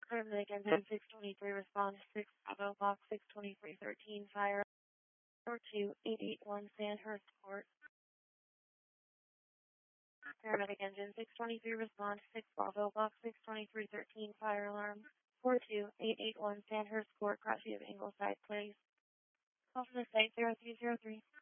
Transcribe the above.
Paramedic engine 623, respond to 6 Bravo box 62313, fire 42881 Sandhurst Court. Paramedic engine 623, respond to 6 Bravo box 62313, fire alarm 42881 Sandhurst Court, Crossview of Ingleside Place. Call from the site 0303.